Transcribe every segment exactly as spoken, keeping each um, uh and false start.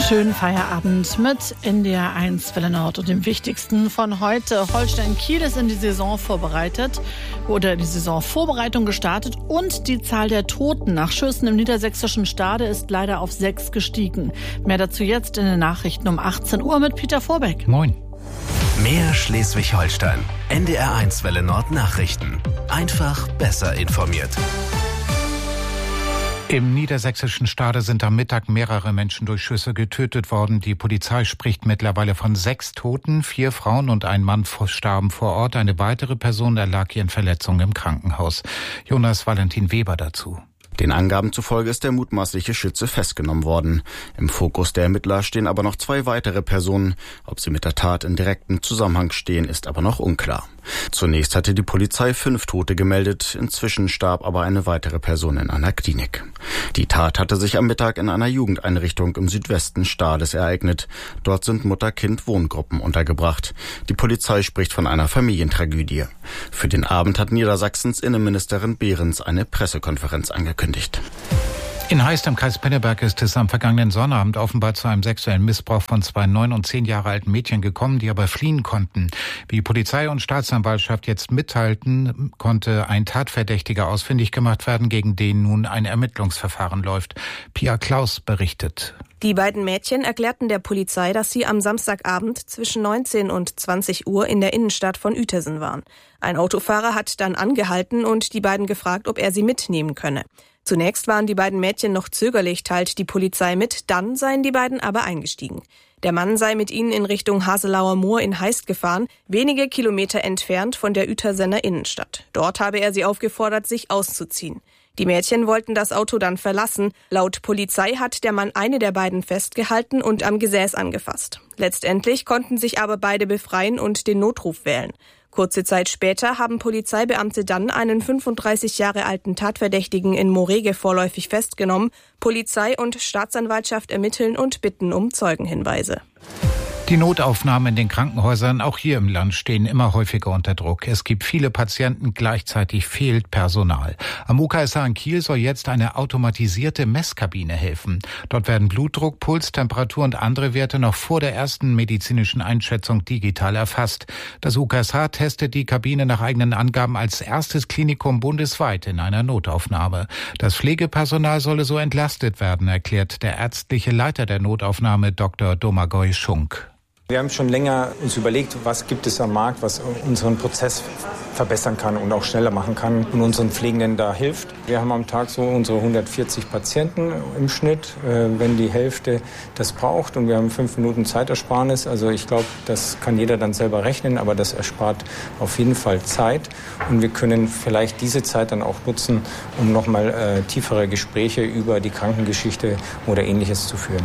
Schönen Feierabend mit N D R eins Welle Nord und dem Wichtigsten von heute. Holstein Kiel ist in die Saison vorbereitet oder die Saisonvorbereitung gestartet und die Zahl der Toten nach Schüssen im niedersächsischen Stade ist leider auf sechs gestiegen. Mehr dazu jetzt in den Nachrichten um achtzehn Uhr mit Peter Vorbeck. Moin. Mehr Schleswig-Holstein. N D R eins Welle Nord Nachrichten. Einfach besser informiert. Im niedersächsischen Stade sind am Mittag mehrere Menschen durch Schüsse getötet worden. Die Polizei spricht mittlerweile von sechs Toten. Vier Frauen und ein Mann starben vor Ort. Eine weitere Person erlag ihren Verletzungen im Krankenhaus. Jonas Valentin Weber dazu. Den Angaben zufolge ist der mutmaßliche Schütze festgenommen worden. Im Fokus der Ermittler stehen aber noch zwei weitere Personen. Ob sie mit der Tat in direktem Zusammenhang stehen, ist aber noch unklar. Zunächst hatte die Polizei fünf Tote gemeldet. Inzwischen starb aber eine weitere Person in einer Klinik. Die Tat hatte sich am Mittag in einer Jugendeinrichtung im Südwesten Stades ereignet. Dort sind Mutter-Kind-Wohngruppen untergebracht. Die Polizei spricht von einer Familientragödie. Für den Abend hat Niedersachsens Innenministerin Behrens eine Pressekonferenz angekündigt. In Heist im Kreis Pinneberg ist es am vergangenen Sonnabend offenbar zu einem sexuellen Missbrauch von zwei neun und zehn Jahre alten Mädchen gekommen, die aber fliehen konnten. Wie Polizei und Staatsanwaltschaft jetzt mitteilten, konnte ein Tatverdächtiger ausfindig gemacht werden, gegen den nun ein Ermittlungsverfahren läuft. Pia Klaus berichtet. Die beiden Mädchen erklärten der Polizei, dass sie am Samstagabend zwischen neunzehn und zwanzig Uhr in der Innenstadt von Uetersen waren. Ein Autofahrer hat dann angehalten und die beiden gefragt, ob er sie mitnehmen könne. Zunächst waren die beiden Mädchen noch zögerlich, teilt die Polizei mit, dann seien die beiden aber eingestiegen. Der Mann sei mit ihnen in Richtung Haselauer Moor in Heist gefahren, wenige Kilometer entfernt von der Uetersener Innenstadt. Dort habe er sie aufgefordert, sich auszuziehen. Die Mädchen wollten das Auto dann verlassen. Laut Polizei hat der Mann eine der beiden festgehalten und am Gesäß angefasst. Letztendlich konnten sich aber beide befreien und den Notruf wählen. Kurze Zeit später haben Polizeibeamte dann einen fünfunddreißig Jahre alten Tatverdächtigen in Morege vorläufig festgenommen. Polizei und Staatsanwaltschaft ermitteln und bitten um Zeugenhinweise. Die Notaufnahmen in den Krankenhäusern, auch hier im Land, stehen immer häufiger unter Druck. Es gibt viele Patienten, gleichzeitig fehlt Personal. Am U K S A in Kiel soll jetzt eine automatisierte Messkabine helfen. Dort werden Blutdruck, Puls, Temperatur und andere Werte noch vor der ersten medizinischen Einschätzung digital erfasst. Das U K S H testet die Kabine nach eigenen Angaben als erstes Klinikum bundesweit in einer Notaufnahme. Das Pflegepersonal solle so entlastet werden, erklärt der ärztliche Leiter der Notaufnahme Doktor Domagoj Schunk. Wir haben schon länger uns überlegt, was gibt es am Markt, was unseren Prozess verbessern kann und auch schneller machen kann und unseren Pflegenden da hilft. Wir haben am Tag so unsere hundertvierzig Patienten im Schnitt, wenn die Hälfte das braucht, und wir haben fünf Minuten Zeitersparnis. Also ich glaube, das kann jeder dann selber rechnen, aber das erspart auf jeden Fall Zeit, und wir können vielleicht diese Zeit dann auch nutzen, um nochmal äh, tiefere Gespräche über die Krankengeschichte oder Ähnliches zu führen.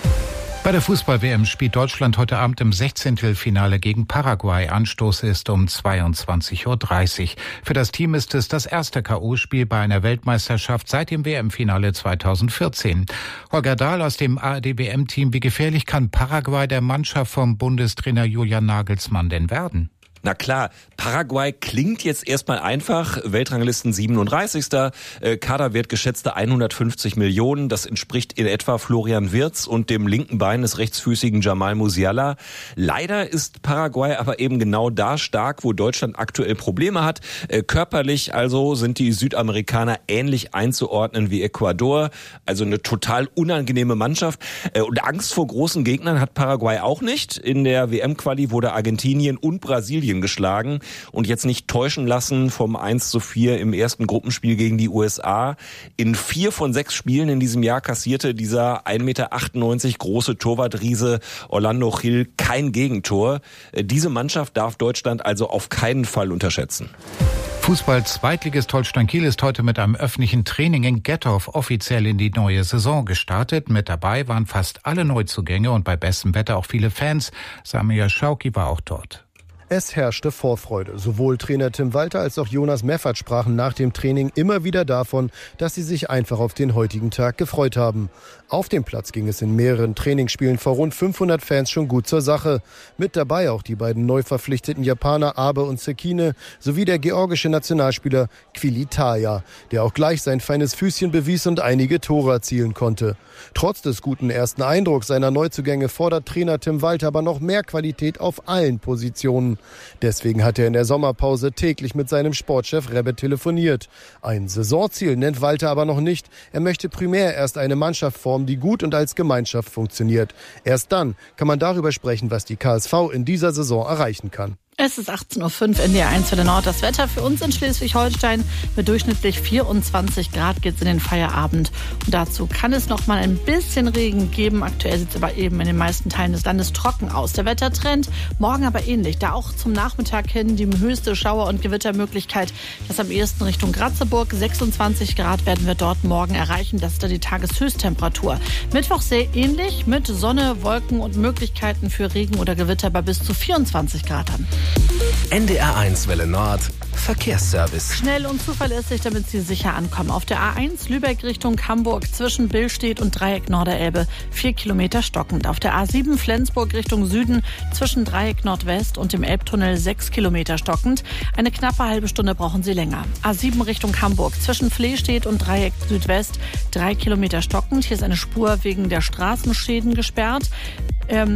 Bei der Fußball-W M spielt Deutschland heute Abend im Sechzehntelfinale gegen Paraguay. Anstoß ist um zweiundzwanzig Uhr dreißig. Für das Team ist es das erste K O-Spiel bei einer Weltmeisterschaft seit dem W M-Finale zweitausendvierzehn. Holger Dahl aus dem A R D-W M-Team. Wie gefährlich kann Paraguay der Mannschaft vom Bundestrainer Julian Nagelsmann denn werden? Na klar, Paraguay klingt jetzt erstmal einfach. Weltranglisten siebenunddreißigster Äh, Kaderwert geschätzte hundertfünfzig Millionen. Das entspricht in etwa Florian Wirtz und dem linken Bein des rechtsfüßigen Jamal Musiala. Leider ist Paraguay aber eben genau da stark, wo Deutschland aktuell Probleme hat. Äh, körperlich also sind die Südamerikaner ähnlich einzuordnen wie Ecuador. Also eine total unangenehme Mannschaft. Äh, und Angst vor großen Gegnern hat Paraguay auch nicht. In der W M-Quali wurde Argentinien und Brasilien geschlagen, und jetzt nicht täuschen lassen vom eins zu vier im ersten Gruppenspiel gegen die U S A. In vier von sechs Spielen in diesem Jahr kassierte dieser ein Meter achtundneunzig große Torwartriese Orlando Gil kein Gegentor. Diese Mannschaft darf Deutschland also auf keinen Fall unterschätzen. Fußball-Zweitligist Holstein Kiel ist heute mit einem öffentlichen Training in Gettorf offiziell in die neue Saison gestartet. Mit dabei waren fast alle Neuzugänge und bei bestem Wetter auch viele Fans. Samir Schauki war auch dort. Es herrschte Vorfreude. Sowohl Trainer Tim Walter als auch Jonas Meffert sprachen nach dem Training immer wieder davon, dass sie sich einfach auf den heutigen Tag gefreut haben. Auf dem Platz ging es in mehreren Trainingsspielen vor rund fünfhundert Fans schon gut zur Sache. Mit dabei auch die beiden neu verpflichteten Japaner Abe und Sekine sowie der georgische Nationalspieler Quilitaya, der auch gleich sein feines Füßchen bewies und einige Tore erzielen konnte. Trotz des guten ersten Eindrucks seiner Neuzugänge fordert Trainer Tim Walter aber noch mehr Qualität auf allen Positionen. Deswegen hat er in der Sommerpause täglich mit seinem Sportchef Rebbe telefoniert. Ein Saisonziel nennt Walter aber noch nicht. Er möchte primär erst eine Mannschaft formen, die gut und als Gemeinschaft funktioniert. Erst dann kann man darüber sprechen, was die K S V in dieser Saison erreichen kann. Es ist achtzehn Uhr fünf, N D R eins für den Nord. Das Wetter für uns in Schleswig-Holstein mit durchschnittlich vierundzwanzig Grad geht's in den Feierabend. Und dazu kann es noch mal ein bisschen Regen geben. Aktuell sieht es aber eben in den meisten Teilen des Landes trocken aus. Der Wettertrend morgen aber ähnlich. Da auch zum Nachmittag hin die höchste Schauer- und Gewittermöglichkeit. Das am ehesten Richtung Ratzeburg. sechsundzwanzig Grad werden wir dort morgen erreichen. Das ist da die Tageshöchsttemperatur. Mittwoch sehr ähnlich mit Sonne, Wolken und Möglichkeiten für Regen oder Gewitter bei bis zu vierundzwanzig Grad an. N D R eins Welle Nord Verkehrsservice. Schnell und zuverlässig, damit Sie sicher ankommen. Auf der A eins Lübeck Richtung Hamburg zwischen Billstedt und Dreieck Norderelbe vier Kilometer stockend. Auf der A sieben Flensburg Richtung Süden zwischen Dreieck Nordwest und dem Elbtunnel sechs Kilometer stockend. Eine knappe halbe Stunde brauchen Sie länger. A sieben Richtung Hamburg zwischen Flehstedt und Dreieck Südwest drei Kilometer stockend. Hier ist eine Spur wegen der Straßenschäden gesperrt. Ähm,